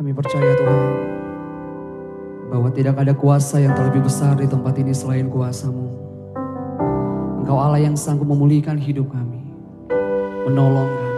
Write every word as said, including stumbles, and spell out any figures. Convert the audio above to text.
Kami percaya Tuhan, bahwa tidak ada kuasa yang terlebih besar di tempat ini selain kuasa-Mu. Engkau Allah yang sanggup memulihkan hidup kami, menolong kami.